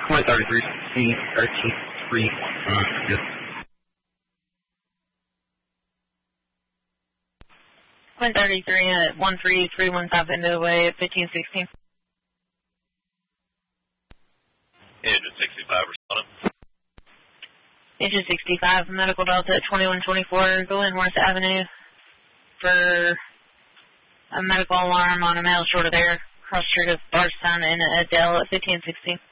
133 C 13 yes. 133 at 13315 into the way at 1516. Engine 65 responding. Engine 65, medical delta at 2124, go in North Avenue for a medical alarm on a male short of air, cross street of Bardstown and Adele at 1516.